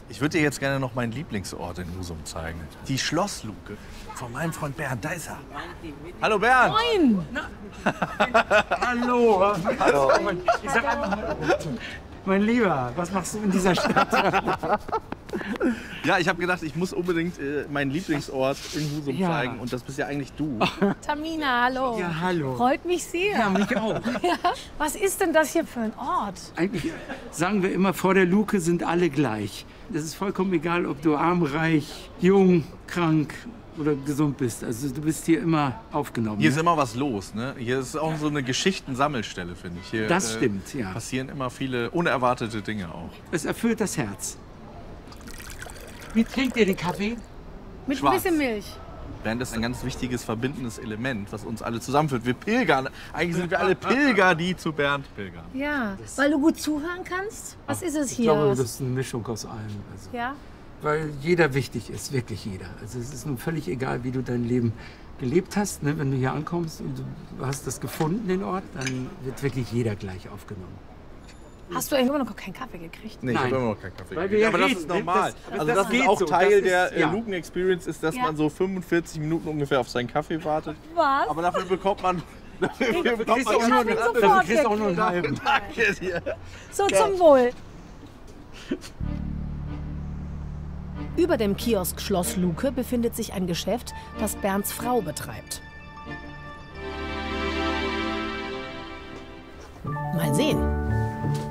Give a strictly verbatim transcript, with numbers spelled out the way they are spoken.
Ich würde dir jetzt gerne noch meinen Lieblingsort in Husum zeigen. Die Schlossluke von meinem Freund Bernd. Da ist er. Hallo Bernd. Moin. Hallo. Hallo. Ich sag einmal, mein Lieber, was machst du in dieser Stadt? Ja, ich habe gedacht, ich muss unbedingt äh, meinen Lieblingsort in Husum Ja. zeigen. Und das bist ja eigentlich du. Tamina, hallo. Ja, hallo. Freut mich sehr. Ja, mich auch. Ja. Was ist denn das hier für ein Ort? Eigentlich sagen wir immer, vor der Luke sind alle gleich. Es ist vollkommen egal, ob du arm, reich, jung, krank oder gesund bist. Also du bist hier immer aufgenommen. Hier ne? ist immer was los, ne? Hier ist auch so eine Geschichtensammelstelle, finde ich. Hier, Das stimmt, ja. passieren immer viele unerwartete Dinge auch. Es erfüllt das Herz. Wie trinkt ihr den Kaffee? Mit Schwarz. ein bisschen Milch. Bernd ist ein ganz wichtiges verbindendes Element, was uns alle zusammenführt. Wir pilgern. Eigentlich sind wir alle Pilger, die zu Bernd pilgern. Ja, weil du gut zuhören kannst. Was ist es Ich hier? glaube, das ist eine Mischung aus allem. Also, Ja? weil jeder wichtig ist, wirklich jeder. Also es ist nun völlig egal, wie du dein Leben gelebt hast. Ne? Wenn du hier ankommst und du hast das gefunden, den Ort, dann wird wirklich jeder gleich aufgenommen. Hast du eigentlich immer noch keinen Kaffee gekriegt? Nee, ich Nein. habe immer noch keinen Kaffee. Weil wir gekriegt. ja Aber das reden, ist ne? normal. Das- aber also das das, ist geht auch so. Teil Das ist- der äh, ja. Luken-Experience, ist, dass Ja. man so fünfundvierzig Minuten ungefähr auf seinen Kaffee wartet. Was? Aber dafür bekommt man... Dafür Du bekommt kriegst man auch nur, hab ihn dafür sofort kriegst du auch nur einen gekriegt. halben. Danke dir. So, zum Wohl. Über dem Kiosk Schloss Luke befindet sich ein Geschäft, das Bernds Frau betreibt. Mal sehen.